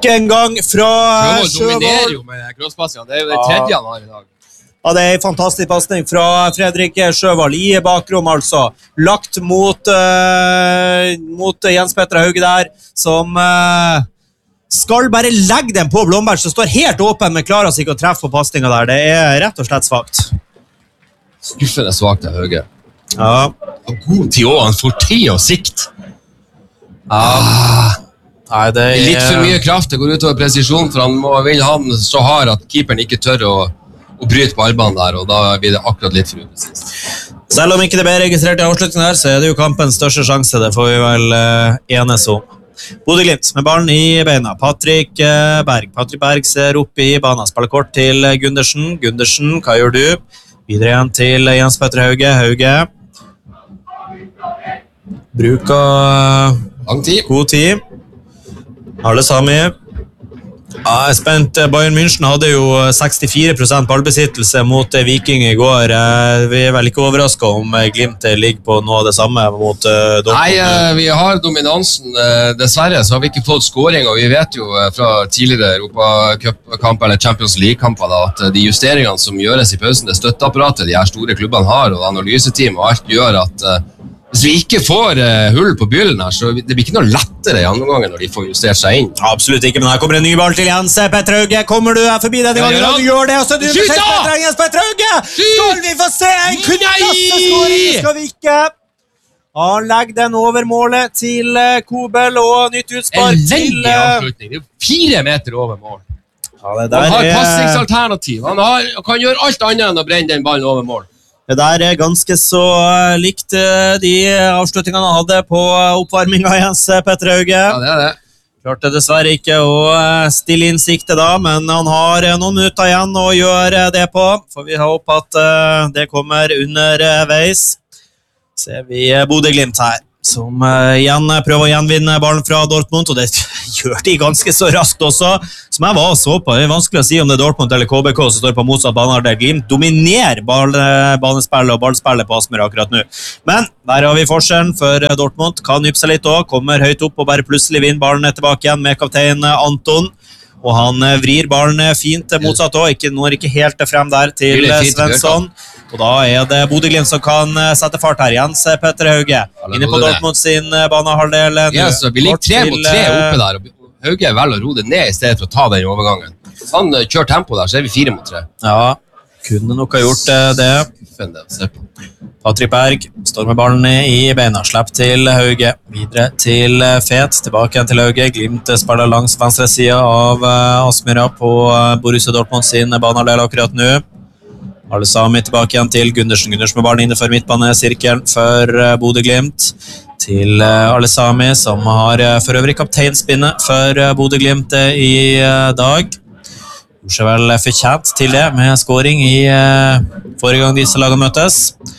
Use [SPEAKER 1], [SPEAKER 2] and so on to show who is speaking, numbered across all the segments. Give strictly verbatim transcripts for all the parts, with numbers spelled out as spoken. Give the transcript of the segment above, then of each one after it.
[SPEAKER 1] Nok en gang fra Sjøvold.
[SPEAKER 2] Sjøvold dominerer jo med crosspassingen. Det er jo det tredje han har i dag.
[SPEAKER 1] Ja, det er en fantastisk passning fra Fredrik Sjøvold i bakrom, altså. Lagt mot, uh, mot Jens Petter Hauge der, som uh, skal bare legge den på Blomberg, som står helt åpen, men klarer seg ikke å treffe på passningen der. Det er rett og slett svagt.
[SPEAKER 2] Skuffende svagt av Hauge.
[SPEAKER 1] Ja.
[SPEAKER 2] Og god tid også, han får tid og sikt.
[SPEAKER 1] Ja. Ah. Nei, det er...
[SPEAKER 2] Litt for mye kraft, det går utover presisjon, for han må, vil han så hard at keeperen ikke tør å og bryte på albanen der, og da blir det akkurat litt for upresist.
[SPEAKER 1] Selv om ikke det ble registrert i avslutningen her, så er det jo kampens største sjanse, det får vi vel uh, enes om. Bodø Glimt med ballen i beina. Patrick uh, Berg. Patrick Berg ser opp i banen, spiller kort til Gundersen. Gundersen, hva gjør du? Videre igjen til Jens Petter Hauge. Hauge. Bruker
[SPEAKER 2] lang tid.
[SPEAKER 1] God tid. Alle sammen. Ja, jeg er spent. Bayern München hadde jo sekstifire prosent ballbesittelse mot Viking i går. Vi er vel ikke overrasket om Glimt ligger på noe av det samme mot Dortmund.
[SPEAKER 2] Nei, vi har dominansen. Dessverre så har vi ikke fått scoring, og vi vet jo fra tidligere Europacup-kamper eller Champions League-kamper da, at de justeringene som gjøres i pausen, det støtteapparatet de her store klubbene har, og analyseteam og alt gjør at hvis vi ikke får uh, hull på byllen her, så det blir ikke noe lettere i andre gangen når de får justert seg inn.
[SPEAKER 1] Absolutt ikke, men her kommer en ny ball til Jens Petter Hauge. Kommer du her forbi denne gangen? Ja, du gjør det, og så er du
[SPEAKER 2] Skyt da!
[SPEAKER 1] Jens Petter Hauge! Skal vi få se en klasseskåring? Skal vi ikke? Han legger den over målet til Kobel, og nytt utspark til...
[SPEAKER 2] Elendig avslutning, det er fire meter over mål.
[SPEAKER 1] Ja, det der
[SPEAKER 2] han har
[SPEAKER 1] er...
[SPEAKER 2] passingsalternativ, han, har, han kan gjøre alt annet enn å brenne den ballen over mål.
[SPEAKER 1] Det der er ganske så likt de avslutningene han hadde på oppvarminga Jens Petter Hauge.
[SPEAKER 2] Ja, det er det.
[SPEAKER 1] Klarte dessverre ikke å stille inn sikte da, men han har noen minutter igjen å gjøre det på. For vi håper at det kommer underveis. Ser vi Bodø Glimt her, som igjen prøver å gjenvinne ballen fra Dortmund, og det gjør de ganske så raskt også. Som jeg var og så på, det er vanskelig å si om det er Dortmund eller K B K som står på motsatt banehalvdel. Glimt dominerer banespillet og ballspillet på Aspmyr akkurat nå. Men der har vi forskjellen, for Dortmund kan yppe seg litt også, kommer høyt opp og bare plutselig vinner ballen tilbake igjen med kaptein Anton. Og han vrir ballen fint motsatt også, ikke, når ikke helt frem der til Svensson. Og da er det Bodø Glimt som kan sette fart her. Jens Petter Hauge, inne på Dortmund sin banehalvdel.
[SPEAKER 2] Ja, så vi ligger tre mot tre oppe der, og Hauge er vel å ro det ned i stedet for å ta den overgangen. Hvis han kjører tempo der, så er vi fire mot tre.
[SPEAKER 1] Ja, kunne nok ha gjort det. Patrick Berg står med ballen i beina, slapp til Hauge, videre til Fet, tilbake igjen til Hauge. Glimt spiller langs venstre siden av Aspmyra på Borussia Dortmund sin banehalvdel akkurat nå. Alle sammen tilbake igjen til Gundersen. Gundersen med ballen innenfor midtbanesirkelen for Bodø Glimt. Til alle sammen som har for øvrig kapteinspinnet for Bodø Glimt i dag. Gjorde seg vel fortjent til det med scoring i forrige gang disse lagene møtes.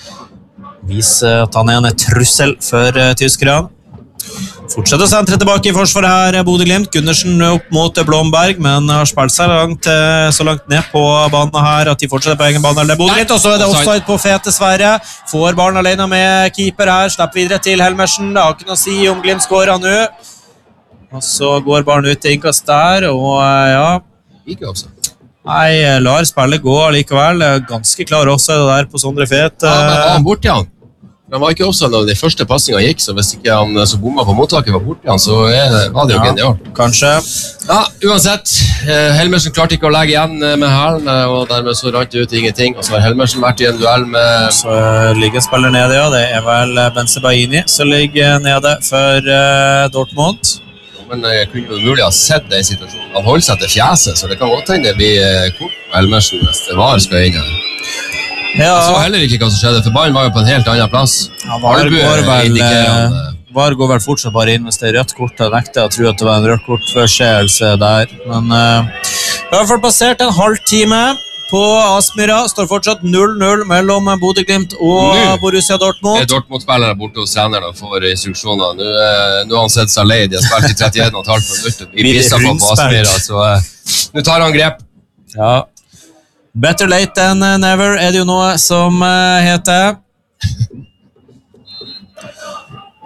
[SPEAKER 1] Viser at han er en trussel for tyskerne. Fortsetter å sentre tilbake i forsvaret her, Bodø Glimt. Gundersen opp mot Blomberg, men har spilt seg langt, så langt ned på banen her at de fortsetter på egen bane. Det er Bodø Glimt, og så er det offside på Fete Sverre. Får ballen alene med keeper her, slipper videre til Helmersen. Det har ikke noe å si om Glimt skårer nå. Og så går ballen ut til innkast der, og ja...
[SPEAKER 2] Ikke offside.
[SPEAKER 1] Nei, lar spillet gå likevel. Ganske klar offside der på Sondre Fet.
[SPEAKER 2] Ja, men var han borte igjen? Han var ikke offside når de første passingene gikk, så hvis ikke han så bomma på mottaket var borte igjen, så er det, var det jo ja, genialt.
[SPEAKER 1] Kanskje.
[SPEAKER 2] Ja, uansett. Helmersen klarte ikke å legge igjen med hælen, og dermed så rant det ut ingenting. Og så har Helmersen vært i en duell med...
[SPEAKER 1] Så ligger spiller nede, ja. Det er vel Benzebaini som ligger nede for uh, Dortmund.
[SPEAKER 2] Men jeg kunne jo mulig ha sett det i situasjonen. Han holder seg til fjeset, så det kan godt hende det blir kort på Helmersen hvis det var skal inn her. Ja. Jeg så heller ikke hva som skjedde, for ballen var jo på en helt annen plass. Ja, var, går vel,
[SPEAKER 1] var går vel fortsatt bare inn hvis det er rødt kort. Jeg nekter å tro at det var en rødt kortforseelse der. Men uh, vi har i hvert fall passert en halvtime på Aspmyra. Står fortsatt null null mellom Bodø Glimt og nu. Borussia Dortmund.
[SPEAKER 2] Det er Dortmund-spillere borte hos treneren og får instruksjoner. Nå, uh, nå har han sett seg lei. De har spilt i trettien og et halvt minutter. Vi pisser på på Aspmyra, så uh, nå tar han grep.
[SPEAKER 1] Ja. Better late than never er det jo noe som uh, heter.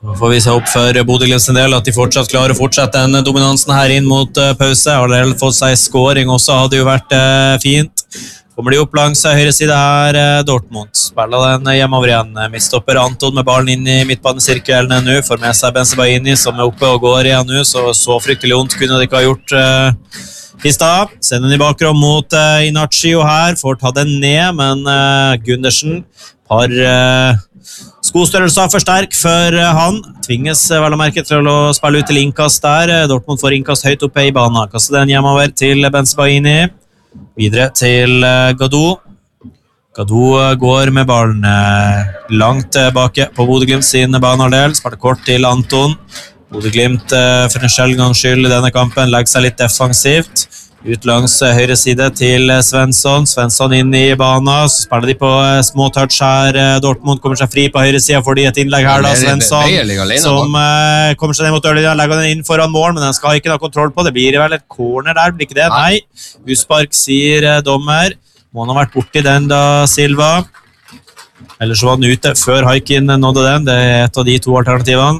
[SPEAKER 1] Nå får vi se opp for Bodø Glimt sin del at de fortsatt klarer å fortsette den dominansen her inn mot uh, pause. Har de fått seg scoring også, hadde jo vært uh, fint. Kommer de opp langs høyre side her, uh, Dortmund. Spiller den hjemover igjen. Midtstopper Anton med ballen inn i midtbanesirkelen nå. Får med seg Bensebaini som er oppe og går igjen nå, så så fryktelig ondt kunne de ikke ha gjort uh, i stad. Sender den i bakrom mot uh, Inacio her. Får ta den ned, men uh, Gundersen har... Uh, skostørrelser for sterk for han. Tvinges vel å merke til å spille ut til innkast der. Dortmund får innkast høyt oppe i banen. Kaster den hjemover til Bensebaini. Videre til Gadou. Gadou går med ballen langt bake på Bodø Glimt sin banehalvdel. Spiller kort til Anton. Bodø Glimt for en sjelden gangs skyld i denne kampen legger seg litt defensivt. Ut langs høyre side til Svensson. Svensson inn i banen. Så spiller de på små touch her. Dortmund kommer seg fri på høyre side fordi et innlegg her da. Svensson som uh, kommer seg ned mot dørlinja. Legger den inn foran mål, men den skal ikke ha kontroll på. Det blir vel et corner der, blir ikke det? Nei. Uspark, sier uh, dommer. Må han ha vært borti den da, Silva. Ellers var den ute før Haikin nådde den. Det er et av de to alternativene.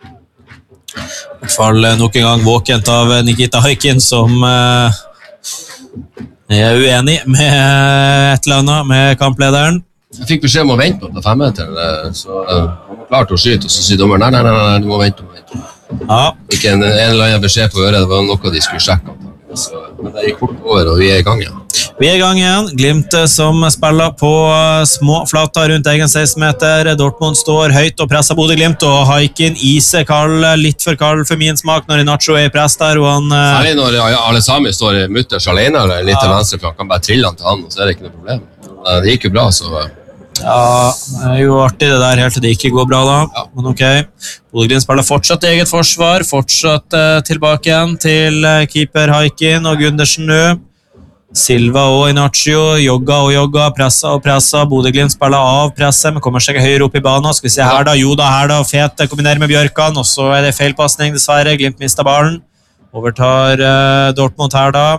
[SPEAKER 1] I hvert fall nok en gang våkent av Nikita Haikin som uh, er uenig med et eller annet med kamplederen.
[SPEAKER 2] Jeg fikk beskjed om å vente på femmeteren, så uh, han var klar til å skyte, og så sier dommer, nei, nei, nei, nei, du må vente, du må vente.
[SPEAKER 1] Ja.
[SPEAKER 2] Ikke en, en eller annen beskjed på øret, det var noe de skulle sjekke. Så, men det gikk fort over, og vi er i gang igjen.
[SPEAKER 1] Vi er i gang igjen. Glimt som spiller på små flater rundt egen seksten meter. Dortmund står høyt og presser Bodø Glimt, og Haikin isekald, litt for kald for min smak når Inacio er i press der. Og han,
[SPEAKER 2] Særlig når Alesami står mutters alene, eller litt til venstre, for han kan bare trille han til han, og så er det ikke noe problem. Det gikk jo bra, så...
[SPEAKER 1] Ja, det er jo artig det der, helt til det ikke går bra da. Ja. Men ok, Bodø Glimt spiller fortsatt eget forsvar, fortsatt uh, tilbake igjen til uh, keeper Haikin og Gundersen nå. Silva og Inacio jogga og jogga, pressa og pressa. Bodø Glimt spiller av presset, men kommer seg høyere opp i banen. Skal vi se her da, jo da, her da, Fet kombinerer med Bjørkan, og så er det feilpassning dessverre. Glimt mistet ballen. Overtar uh, Dortmund her da.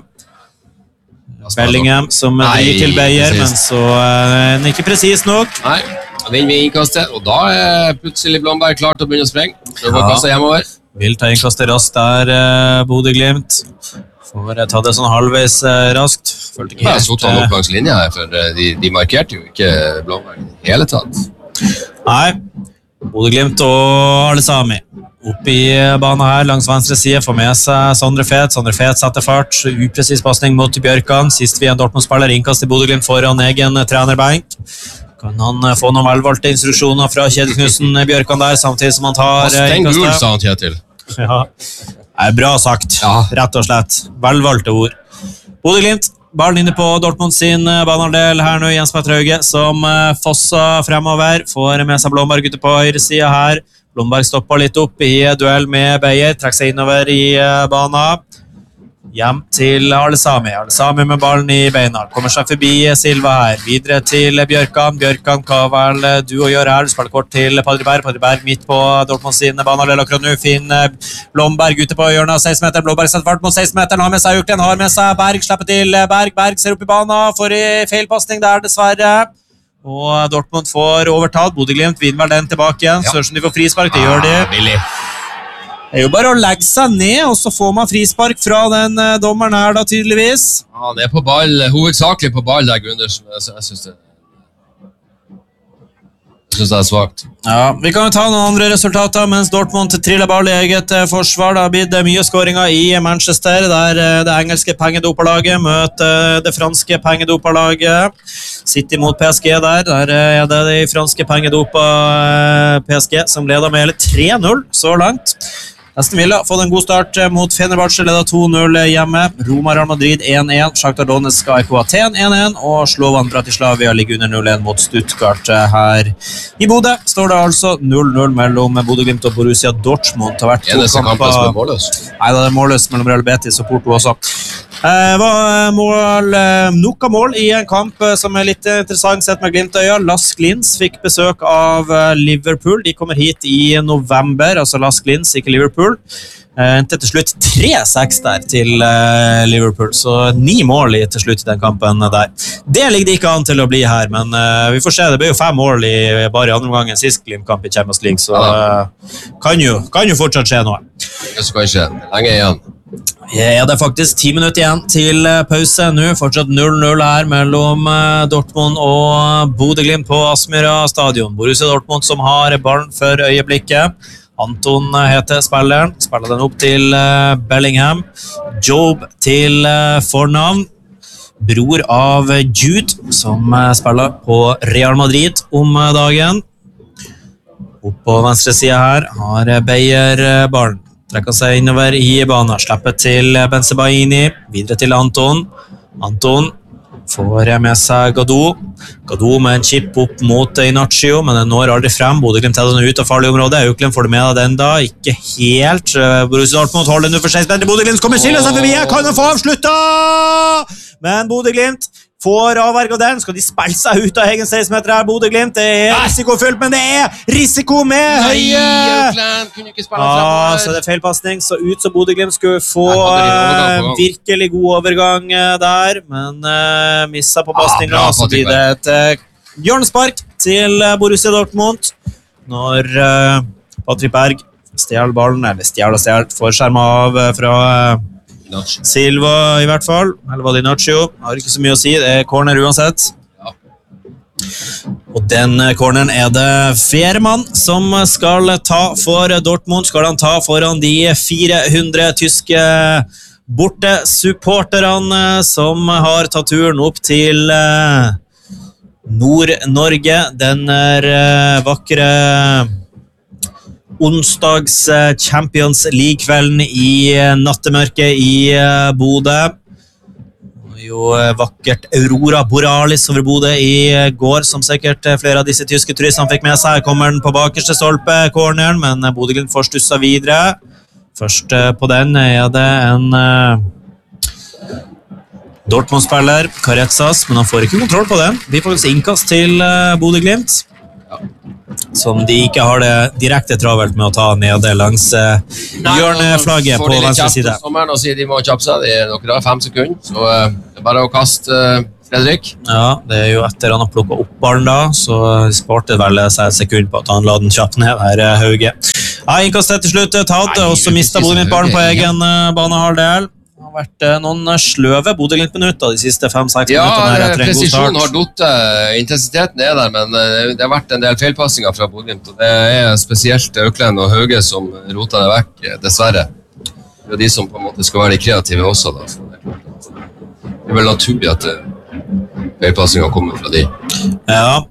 [SPEAKER 1] Bellingham som gir til Beyer, men så er den ikke precis nok.
[SPEAKER 2] Nei, da vinner vi innkastet, og da er plutselig Blomberg klar til å begynne å sprenge. Så får kastet hjemover.
[SPEAKER 1] Vil ta innkastet raskt der, uh, Bodø Glimt. Får ta det sånn halvveis uh, raskt. Følte ikke helt...
[SPEAKER 2] Jeg så han opp langs linja her, for de, de markerte jo ikke Blomberg i hele tatt.
[SPEAKER 1] Nei, Bodø Glimt og Alesami. Opp i banen her, langs venstre side, får med seg Sondre Fet. Sondre Fet setter fart, upresis passning mot Bjørkan. Sist vi en Dortmund-spiller, innkast i Bodø Glimt foran egen trenerbenk. Kan han få noen velvalgte instruksjoner fra Kjetil Knudsen Bjørkan der, samtidig som han tar
[SPEAKER 2] innkastet? Gul, sa han Kjetil.
[SPEAKER 1] Ja, det er bra sagt,
[SPEAKER 2] ja.
[SPEAKER 1] Rett og slett. Velvalgte ord. Bodø Glimt. Ballen inne på Dortmund sin banehalvdel her nå, Jens Petter Hauge, som fosser fremover. Får med seg Blomberg ute på høyre side her. Blomberg stopper litt opp i duell med Beyer, trekker seg innover i banen. Hjem til Alesami. Alesami med ballen i beina. Kommer seg forbi Silva her. Videre til Bjørkan. Bjørkan, hva vel du å gjøre her? Du spiller kort til Padre Berg. Padre Berg midt på Dortmund sin banehalvdel. Akkurat nå finner Blomberg ute på hjørnet av seksten meter. Blomberg setter fart mot seksten meter. Har med seg Uklen, har med seg Berg. Slipper til Berg. Berg ser opp i banen. Får i feilpassning der, dessverre. Og Dortmund får overtatt. Bodø Glimt vinner vel den tilbake igjen. Ja. Sørsen de får frispark, det gjør de.
[SPEAKER 2] Ah, billig.
[SPEAKER 1] Det er jo bare å legge seg ned, og så får man frispark fra den uh, dommeren her da, tydeligvis.
[SPEAKER 2] Ja, det er på ball, hovedsakelig på ball der, Gundersen. Jeg synes det, jeg synes det er svagt.
[SPEAKER 1] Ja, vi kan jo ta noen andre resultater, mens Dortmund triller ball i eget uh, forsvar. Det har blitt uh, mye skåringer i Manchester, der uh, det engelske pengedopalaget møter uh, det franske pengedopalaget. City mot P S G der, der uh, er det de franske pengedopa uh, P S G som leder med hele tre null så langt. Aston Villa har fått en god start mot Fenerbahçe, leder to null hjemme. Roma Real Madrid én én, Shakhtar Donetsk A E K Aten én én, og Slovan Bratislavia ligger under null én mot Stuttgart her. I Bodø står det altså null null mellom Bodø Glimt og Borussia Dortmund. Det har vært to kamper.
[SPEAKER 2] Eneste kampen som er målløs?
[SPEAKER 1] Nei, det er målløs mellom Real Betis og Porto også. Det var mål, nok av mål i en kamp som er litt interessant sett med Glimt-øya. Lask Linz fikk besøk av Liverpool. De kommer hit i november, altså Lask Linz, ikke Liverpool. Endte til slutt tre seks der til Liverpool, så ni mål i, til slutt i den kampen der. Det ligger ikke an til å bli her, men vi får se. Det ble jo fem mål i, bare i andre omgang sist Glimt-kamp i Champions League, så kan jo, kan jo fortsatt skje noe.
[SPEAKER 2] Det skal skje. Lenge igjen.
[SPEAKER 1] Ja, det er faktisk ti minutter igjen til pause nå. Fortsatt null null her mellom Dortmund og Bodø/Glimt på Aspmyra stadion. Borussia Dortmund som har ballen for øyeblikket. Anton heter spilleren. Spiller den opp til Bellingham. Job til fornavn. Bror av Jude, som spiller på Real Madrid om dagen. Opp på venstre side her har Beyer ballen. Trekker seg innover i banen, slipper til Bensebaini, videre til Anton. Anton får med seg Gadou. Gadou med en chip opp mot Inacio, men den når aldri frem. Bodø/Glimt tar den ut av farlig område. Auklend får du med deg den da, ikke helt. Borussia Dortmund holder nå for seks meter. Bodø/Glimt kommer stille seg forbi, kan han få avslutta! Men Bodø/Glimt får avverget den. Skal de spille seg ut av egen seksten meter her, Bodø/Glimt? Det er risikofullt, men det er risiko med Høie! Ja, så det er feilpassning. Så ut så Bodø/Glimt skulle få uh, virkelig god overgang uh, der, men uh, misset på passningen, ah, så blir det et uh, hjørnespark til uh, Borussia Dortmund. Når uh, Patrick Berg stjal ballen, eller stjal og stjal, får skjerma av uh, fra... Uh, Silva i hvert fall, eller var det Inacio? Har ikke så mye å si, det er corner uansett. Ja. Og den corneren er det Fjermann som skal ta for Dortmund. Skal han ta foran de fire hundre tyske bortesupporterne som har tatt turen opp til Nord-Norge. Den er vakre onsdags Champions League-kvelden i nattemørket i Bodø. Jo vakkert Aurora Borealis over Bodø i går, som sikkert flere av disse tyske turistene fikk med seg. Her kommer den på bakerste stolpe, corneren, men Bodø/Glimt får stusset videre. Først på den er det en uh, Dortmund-spiller, Karetsas, men han får ikke kontroll på den. Vi får faktisk innkast til uh, Bodø/Glimt. Ja. Som de ikke har det direkte travelt med å ta nede langs uh, hjørneflagget på venstre side.
[SPEAKER 2] Sommeren og sier de må kjappe seg, dere har fem sekunder, så uh, det er bare å kaste uh, Fredrik.
[SPEAKER 1] Ja, det er jo etter han har plukket opp ballen da, så sparte det vel seg et sekund på at han la den kjapt ned her, uh, Hauge. Ja, innkastet til slutt tatt, og så mistet Bodø/Glimt ballen på egen uh, banehalvdel. Det har vært uh, noen sløve Bodø/Glimt-minutter de siste fem-seks
[SPEAKER 2] ja,
[SPEAKER 1] minuttene her etter en god start.
[SPEAKER 2] Ja, presisjonen har dottet, intensiteten er der, men uh, det har vært en del feilpassinger fra Bodø/Glimt, og det er spesielt Auklend og Hauge som roter det vekk, dessverre. Det er de som på en måte skal være de kreative også, da. Så det er klart at det er vel naturlig at uh, feilpassinger kommer fra de.
[SPEAKER 1] Ja.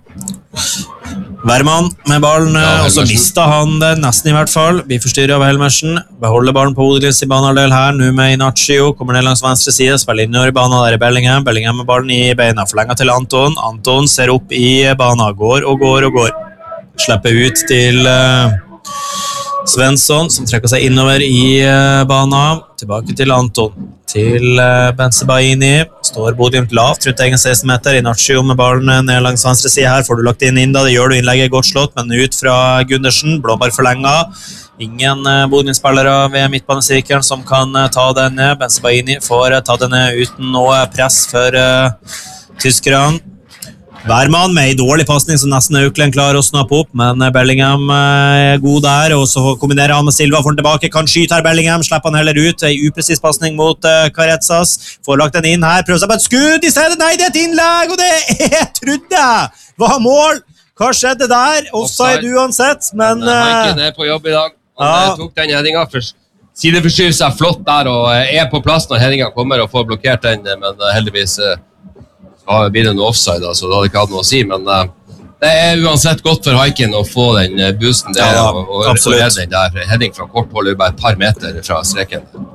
[SPEAKER 1] Wermann med ballen, ja, og så mistet han den nesten i hvert fall. Vi forstyrrer av Helmersen. Beholder ballen på Bodø/Glimt i banehalvdel her. Nå med Inacio. Kommer ned langs venstre side. Spiller innover i banen. Der er Bellingham. Bellingham med ballen i beina. Forlenget til Anton. Anton ser opp i banen. Går og går og går. Slipper ut til uh, Svensson, som trekker seg innover i uh, banen. Tilbake til Anton. Til uh, Bensebaini. Står Bodø/Glimt lavt rundt egen seksten meter. Inacio med ballen ned langs venstre side her. Får du lagt inn inn da, det gjør du, innlegget godt slått, men ut fra Gundersen. Blåbar forlenget. Ingen uh, Bodø/Glimt-spillere ved midtbanesirkelen som kan uh, ta den ned. Bensebaini får uh, ta den ned uten noe press for uh, tyskerne. Wermann med en dårlig passning som nesten Auklend klarer å snappe opp, men Bellingham er god der, og så kombinerer han med Silva, får den tilbake, kan skyte her Bellingham, slipper han heller ut, en upresis passning mot uh, Karetsas, får lagt den inn her, prøver seg på et skudd i stedet, nei det er et innlegg, og det er trodde var mål, hva skjedde der? Offside uansett, men... Uh,
[SPEAKER 2] Maiken er på jobb i dag, han ja. tok den headingen først. Sideforstyrer seg flott der, og er på plass når headingen kommer og får blokkert den, men heldigvis... Uh, Ja, det blir det noe offside, så det hadde ikke hatt noe å si, men uh, det er uansett godt for Haiken å få den boosten der, ja, og, og redde den der. Heading fra kort hold er bare et par meter fra streken.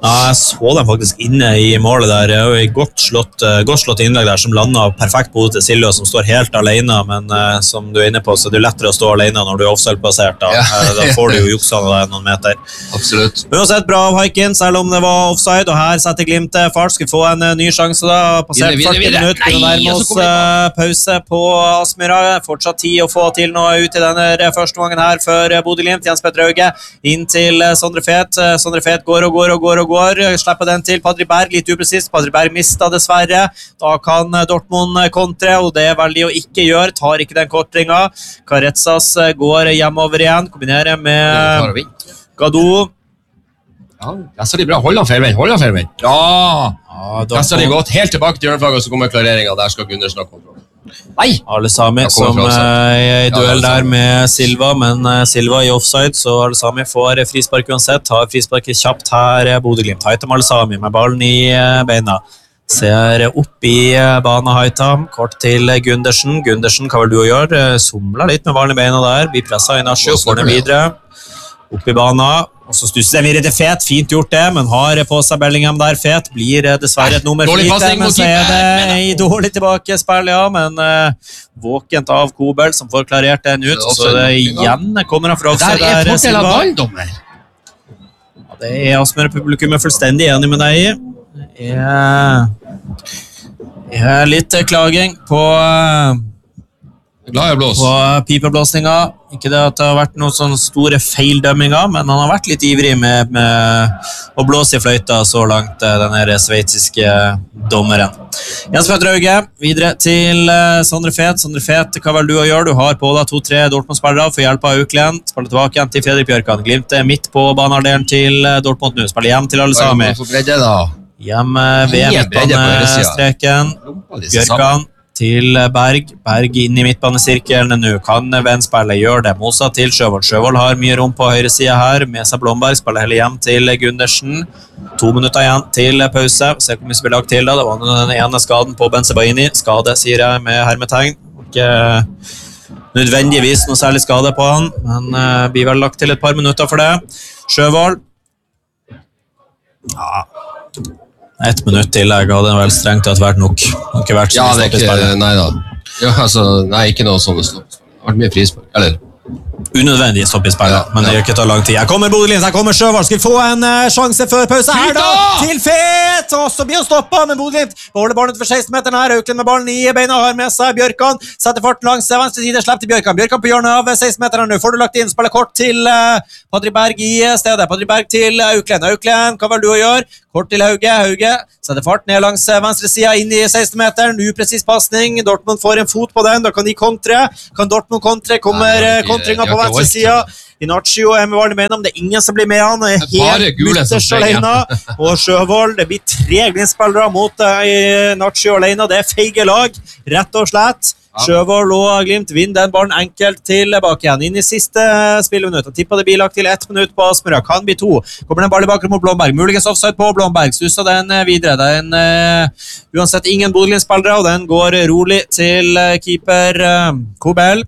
[SPEAKER 1] Ja, jeg så dem faktisk inne i målet der. Det er jo et godt slått, godt slått innlegg der som landet perfekt på hodet til Silje, som står helt alene, men uh, som du er inne på, så det er lettere å stå alene når du er offside-plassert. Da, ja. uh, da får du jo juksa noen meter.
[SPEAKER 2] Absolutt.
[SPEAKER 1] Uansett bra av Haikin, selv om det var offside, og her setter Glimt fart. Skal vi få en uh, ny sjanse da? Passert førti minutter, kunne nærme oss uh, pause på Aspmyra. Fortsatt tid å få til noe ut i denne første gangen her før Bodø Glimt. Jens Petter Hauge inn til uh, Sondre Fet. Uh, Sondre Fet går og går og går og går, slipper den til Padri Berg, litt upresist. Padri Berg mistet dessverre. Da kan Dortmund kontre, og det er veldig å ikke gjøre. Tar ikke den kortringa. Karetsas går hjemover igjen, kombinerer med Gadot.
[SPEAKER 2] Ja, der står de bra. Hold han feilvenn, hold han feilvenn. Ja! ja der står de godt helt tilbake til hjørneflaget, og så kommer klareringen. Der skal Gundersen ha kontroll. Nei!
[SPEAKER 1] Al-Sami som er i duell der med Silva, men Silva i offside, så Al-Sami får frispark uansett. Tar frisparket kjapt her, Bodø Glimt. Haitam Al-Sami med ballen i beina. Ser opp i banen Haitam, kort til Gundersen. Gundersen, hva vil du gjøre? Somler litt med ballen i beina der. Vi presser i Nasjo, får den videre. Opp i banen. Og så stusser den videre til Fet, fint gjort det, men har på seg Bellingham der. Fet blir dessverre et nummer flyte, men så er det i dårlig tilbake spill, ja, men uh, våkent av Kobel som får klarert den ut, så det igjen kommer han fra offside der.
[SPEAKER 2] Der er fordel av balldommer.
[SPEAKER 1] Ja, det er Aspmyra-publikum er fullstendig enig med deg i. Det er, er litt klaging på... Uh,
[SPEAKER 2] Glad i blås.
[SPEAKER 1] På pipeblåsninga. Ikke det at det har vært noen sånne store feildømminger, men han har vært litt ivrig med, med å blåse i fløyta så langt, denne sveitsiske dommeren. Jens Petter Hauge, videre til Sondre Fet. Sondre Fet, hva vil du å gjøre? Du har på deg to-tre Dortmund-spillere for hjelp av Auklend. Spiller tilbake igjen til Fredrik Bjørkan. Glimt midt på banehalvdelen til Dortmund nå. Spiller hjem til Al-Sami. Hjem ved midtbanestreken. Bjørkan til Berg. Berg inn i midtbanesirkelen nå. Kan vennspillet gjøre det? Mosa til Sjøvold. Sjøvold har mye rom på høyre side her. Med seg Blomberg. Spiller heller hjem til Gundersen. To minutter igjen til pause. Se hvor mye spiller lagt til da. Det var den ene skaden på Benzebaini. Skade, sier jeg med hermetegn. Ikke nødvendigvis noe særlig skade på han, men uh, blir vel lagt til et par minutter for det. Sjøvold. Ja... Ett minutt til, jeg hadde vel strengt at vært nok. Ikke vært
[SPEAKER 2] ja, det er ikke, nei da. Ja, altså, nei, ikke noe sånne stopp. Det har vært mye frispark, eller?
[SPEAKER 1] Unødvendig stopp i spillet, ja, men det gjør ikke ta lang tid. Her kommer Bodø Glimt, her kommer Sjøvold. Skal vi få en uh, sjanse før pause her da? Til Fet! Og så blir han stoppet med Bodø Glimt. Beholder ballen utenfor seksten-meteren her. Auklend med ballen i beina, har med seg Bjørkan. Setter farten langs venstre side, slipper til Bjørkan. Bjørkan på hjørnet av seksten-meteren nå. Får du lagt inn, spiller kort til uh, Padri Berg i stedet. Padri Berg til Auklend. Auklend, hva vil du å gjøre? Kort til Hauge. Hauge setter fart ned langs venstre side, inn i seksten-meteren. Upresis passning. Dortmund får en fot på den. Da kan de kontre. Kan Dortmund kontre? Kommer uh, kontringa på venstre side. Inacio er med Varne Meinam, det er ingen som blir med han, er helt mutters alene, og Sjøvold, det blir tre Glimt-spillere mot Inacio alene, det er feige lag, rett og slett. Sjøvold og Glimt vinner den ballen enkelt tilbake igjen, inn i siste spilleminutt, og tipper det blir lagt til ett minutt på Aspmyra, kan bli to, kommer den ballen i bakgrunn mot Blomberg, muligens offside på Blomberg, stusser den videre, den uh, uansett ingen Bodø Glimt-spillere, og den går rolig til keeper uh, Kobel.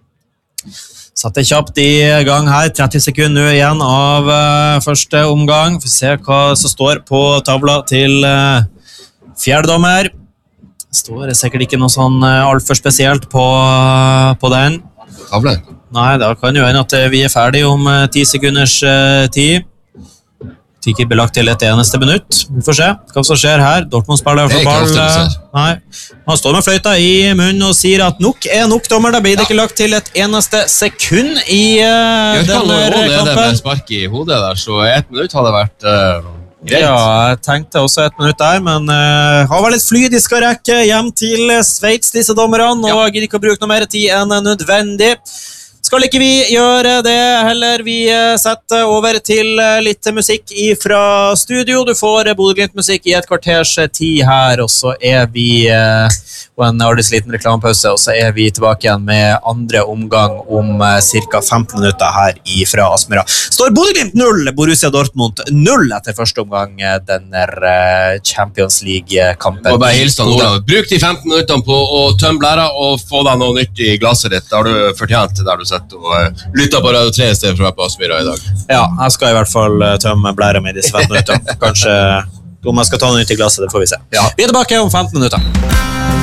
[SPEAKER 1] Satte kjapt i gang her, tretti sekunder nå igjen av uh, første omgang. Vi får se hva som står på tavla til uh, fjerdedommer. Det står sikkert ikke noe sånn uh, alt for spesielt på, uh, på den.
[SPEAKER 2] Tavle?
[SPEAKER 1] Nei, da kan jo hende at vi er ferdig om uh, ti sekunders uh, tid. Ikke belagt til et eneste minutt. Vi får se hva som skjer her. Dortmund spiller for ball. Nei. Han står med fløyta i munnen og sier at nok er nok, dommer. Da blir det ja. Ikke lagt til et eneste sekund i uh, denne kampen.
[SPEAKER 2] Det med spark i hodet der, så ett minutt hadde vært uh, greit.
[SPEAKER 1] Ja, jeg tenkte også ett minutt der, men uh, har vel litt fly de skal rekke hjem til Sveits, disse dommerne, og ja. Gidder ikke å bruke noe mer tid enn nødvendig. Skal ikke vi gjøre det heller, vi setter over til litt musikk fra studio. Du får Bodø Glimt-musikk i et kvarters tid her, og så er vi, og en aldri liten reklamepause, og så er vi tilbake igjen med andre omgang om cirka femten minutter her fra Aspmyra. Står Bodø Glimt null, Borussia Dortmund null etter første omgang, denne Champions League-kampen.
[SPEAKER 2] Og bare hilsen, Olav. Bruk de femten minutterne på å tømme blæra og få deg noe nytt i glasset ditt. Det har du fortjent der du sett og uh, lyttet på Radio tre i stedet for å være på Aspmyra i dag.
[SPEAKER 1] Ja, jeg skal i hvert fall tømme blære med disse femten minutter. Kanskje om jeg skal ta noe nytt i glasset, det får vi se. Ja. Vi er tilbake om femten minutter.